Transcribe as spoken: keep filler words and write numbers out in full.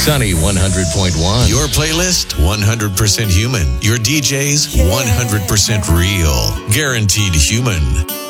Sunny one hundred point one. Your playlist, one hundred percent human. Your D Js, one hundred percent real. Guaranteed human.